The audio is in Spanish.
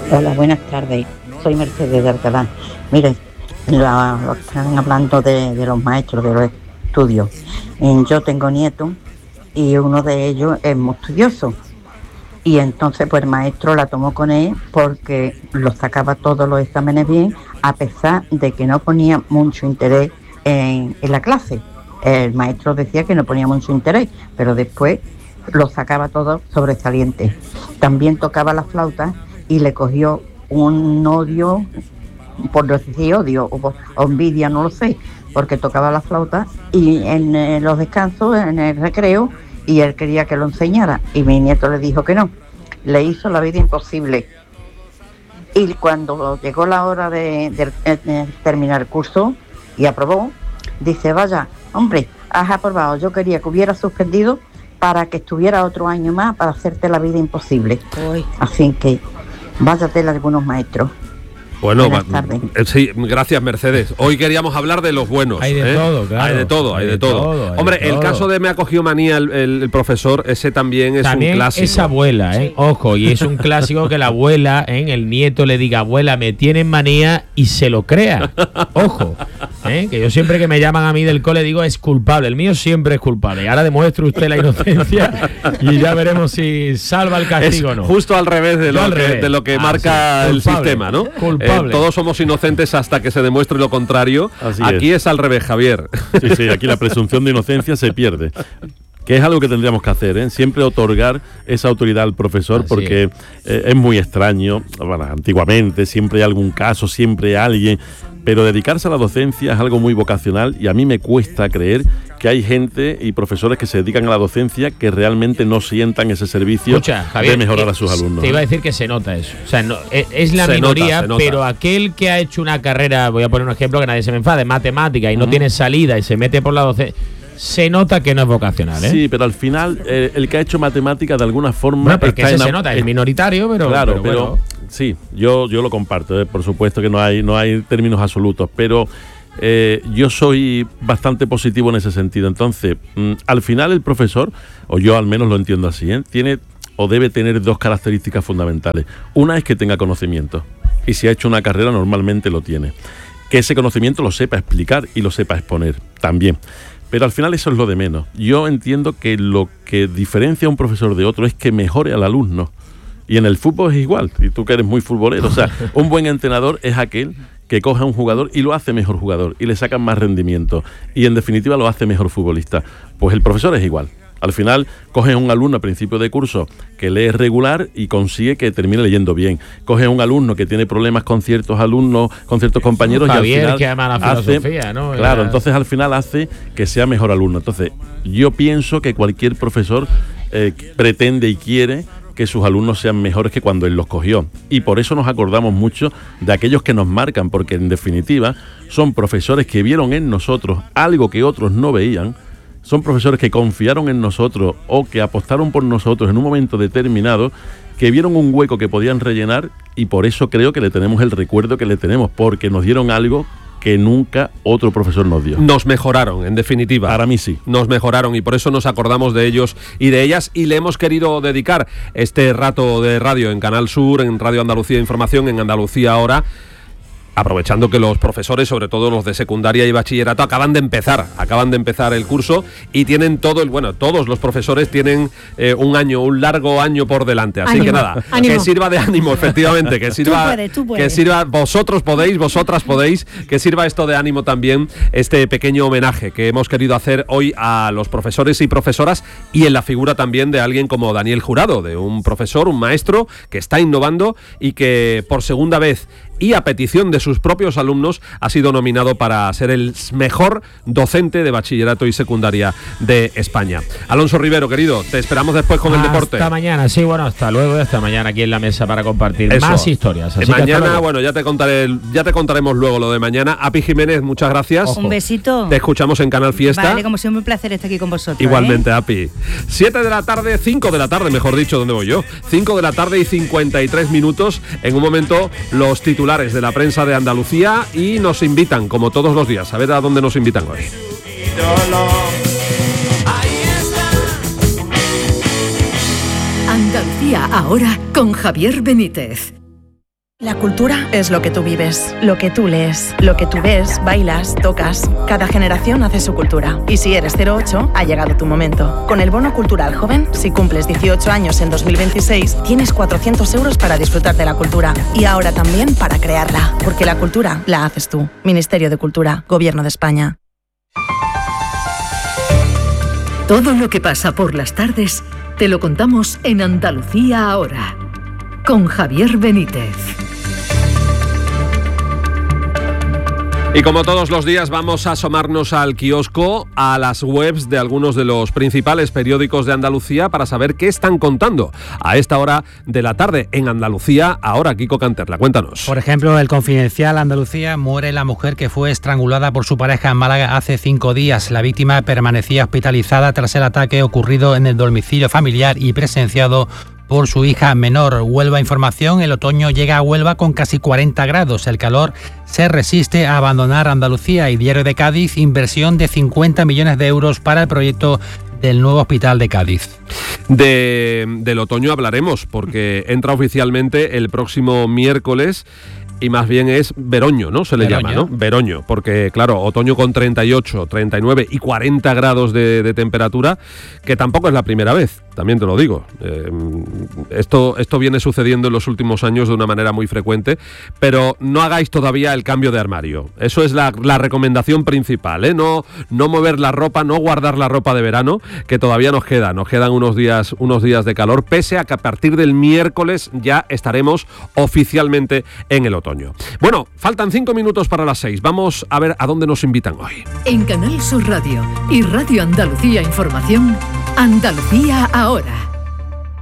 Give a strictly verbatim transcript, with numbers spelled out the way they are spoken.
Hola, buenas tardes. Soy Mercedes de Alcalá. Mire, la, lo están hablando de, de los maestros, de los estudios. Eh, Yo tengo nietos y uno de ellos es muy estudioso. Y entonces pues el maestro la tomó con él porque lo sacaba todos los exámenes bien, a pesar de que no ponía mucho interés en, en la clase. El maestro decía que no ponía mucho interés, pero después lo sacaba todo sobresaliente. También tocaba la flauta y le cogió un odio, por no decir odio o, o envidia, no lo sé, porque tocaba la flauta y en eh, los descansos, en el recreo, y él quería que lo enseñara y mi nieto le dijo que no. Le hizo la vida imposible. Y cuando llegó la hora de, de, de, de terminar el curso y aprobó, dice, vaya, hombre, has aprobado, yo quería que hubiera suspendido para que estuviera otro año más para hacerte la vida imposible. Uy. Así que váyate de algunos maestros. Bueno, eh, sí, gracias Mercedes. Hoy queríamos hablar de los buenos. Hay de ¿eh? todo, claro. Hay de todo, hay, hay de, de todo. todo hay Hombre, de todo. El caso de Me ha cogido manía el, el, el profesor, ese también es también un clásico. Es abuela, ¿eh? Ojo, y es un clásico que la abuela, ¿eh? el nieto le diga, abuela, me tienen manía y se lo crea. Ojo, ¿eh? Que yo siempre que me llaman a mí del cole digo es culpable. El mío siempre es culpable. Ahora demuestre usted la inocencia y ya veremos si salva el castigo o no. Justo al revés de, lo, al que, revés. de lo que ah, marca sí. el sistema, ¿no? Culpable. Eh, todos somos inocentes hasta que se demuestre lo contrario. Así aquí es. es al revés, Javier. Sí, sí, aquí la presunción de inocencia se pierde. Que es algo que tendríamos que hacer, ¿eh? Siempre otorgar esa autoridad al profesor. Así porque es. Eh, es muy extraño. Bueno, antiguamente siempre hay algún caso, siempre hay alguien, pero dedicarse a la docencia es algo muy vocacional y a mí me cuesta creer que hay gente y profesores que se dedican a la docencia que realmente no sientan ese servicio Escucha, Javier, de mejorar eh, a sus alumnos. Te iba a decir que se nota eso. O sea, no, es, es la se minoría, nota, pero aquel que ha hecho una carrera, voy a poner un ejemplo que nadie se me enfade, matemática y no uh-huh. tiene salida y se mete por la docencia, se nota que no es vocacional, ¿eh? Sí, pero al final eh, el que ha hecho matemática de alguna forma bueno, porque está ese en se nota, es minoritario, pero claro, pero, pero bueno. sí, yo yo lo comparto, ¿eh? Por supuesto que no hay no hay términos absolutos, pero eh, yo soy bastante positivo en ese sentido. Entonces, mmm, al final el profesor, o yo al menos lo entiendo así, ¿eh? tiene o debe tener dos características fundamentales. Una es que tenga conocimiento, y si ha hecho una carrera normalmente lo tiene. Que ese conocimiento lo sepa explicar y lo sepa exponer también. Pero al final eso es lo de menos. Yo entiendo que lo que diferencia a un profesor de otro es que mejore al alumno. Y en el fútbol es igual, y tú que eres muy futbolero. O sea, un buen entrenador es aquel que coge a un jugador y lo hace mejor jugador, y le sacan más rendimiento, y en definitiva lo hace mejor futbolista. Pues el profesor es igual. Al final, coges a un alumno a principio de curso que lee regular y consigue que termine leyendo bien. Coges a un alumno que tiene problemas con ciertos alumnos, con ciertos compañeros, Javier, y al final que ama la filosofía, hace, ¿no? Claro, Era... entonces al final hace que sea mejor alumno. Entonces, yo pienso que cualquier profesor eh, pretende y quiere que sus alumnos sean mejores que cuando él los cogió. Y por eso nos acordamos mucho de aquellos que nos marcan, porque en definitiva son profesores que vieron en nosotros algo que otros no veían. Son profesores que confiaron en nosotros o que apostaron por nosotros en un momento determinado, que vieron un hueco que podían rellenar, y por eso creo que le tenemos el recuerdo que le tenemos, porque nos dieron algo que nunca otro profesor nos dio. Nos mejoraron, en definitiva. Para mí sí. Nos mejoraron y por eso nos acordamos de ellos y de ellas, y le hemos querido dedicar este rato de radio en Canal Sur, en Radio Andalucía Información, en Andalucía Ahora, aprovechando que los profesores, sobre todo los de secundaria y bachillerato, acaban de empezar, acaban de empezar el curso y tienen todo el, bueno, todos los profesores tienen eh, un año, un largo año por delante, así ánimo, que nada, ánimo. que sirva de ánimo, efectivamente, que sirva, tú puedes, tú puedes. que sirva, vosotros podéis, vosotras podéis, que sirva esto de ánimo también, este pequeño homenaje que hemos querido hacer hoy a los profesores y profesoras, y en la figura también de alguien como Daniel Jurado, de un profesor, un maestro que está innovando y que por segunda vez y a petición de sus propios alumnos ha sido nominado para ser el mejor docente de bachillerato y secundaria de España. Alonso Rivero, querido, te esperamos después con hasta el deporte. Hasta mañana, sí, bueno, hasta luego y hasta mañana aquí en la mesa para compartir Eso. más historias. Así mañana, bueno, ya te contaré, ya te contaremos luego lo de mañana. Api Jiménez, muchas gracias. Ojo. Un besito. Te escuchamos en Canal Fiesta. Vale, como siempre un placer estar aquí con vosotros. Igualmente, ¿eh? Api. siete de la tarde, cinco de la tarde, mejor dicho, ¿dónde voy yo? cinco de la tarde y cincuenta y tres minutos. En un momento, los titulares de la prensa de Andalucía, y nos invitan, como todos los días, a ver a dónde nos invitan hoy. Andalucía Ahora con Javier Benítez. La cultura es lo que tú vives, lo que tú lees, lo que tú ves, bailas, tocas. Cada generación hace su cultura. Y si eres cero ocho, ha llegado tu momento. Con el Bono Cultural Joven, si cumples dieciocho años en dos mil veintiséis, tienes cuatrocientos euros para disfrutar de la cultura. Y ahora también para crearla. Porque la cultura la haces tú. Ministerio de Cultura, Gobierno de España. Todo lo que pasa por las tardes te lo contamos en Andalucía Ahora. Con Javier Benítez. Y como todos los días vamos a asomarnos al kiosco, a las webs de algunos de los principales periódicos de Andalucía para saber qué están contando a esta hora de la tarde en Andalucía Ahora. Kiko Canterla, cuéntanos. Por ejemplo, El Confidencial Andalucía: muere la mujer que fue estrangulada por su pareja en Málaga hace cinco días. La víctima permanecía hospitalizada tras el ataque ocurrido en el domicilio familiar y presenciado por su hija menor. Huelva Información: el otoño llega a Huelva con casi cuarenta grados. El calor se resiste a abandonar Andalucía. Y Diario de Cádiz: inversión de cincuenta millones de euros para el proyecto del nuevo hospital de Cádiz. De, del otoño hablaremos porque entra oficialmente el próximo miércoles. Y más bien es veroño, ¿no? Se le Veroño. llama, ¿no? Veroño, porque claro, otoño con treinta y ocho, treinta y nueve y cuarenta grados de, de temperatura, que tampoco es la primera vez, también te lo digo. Eh, esto, esto viene sucediendo en los últimos años de una manera muy frecuente, pero no hagáis todavía el cambio de armario. Eso es la, la recomendación principal, ¿eh? No, no mover la ropa, no guardar la ropa de verano, que todavía nos queda, nos quedan unos días, unos días de calor, pese a que a partir del miércoles ya estaremos oficialmente en el otoño. Bueno, faltan cinco minutos para las seis. Vamos a ver a dónde nos invitan hoy. En Canal Sur Radio y Radio Andalucía Información, Andalucía Ahora.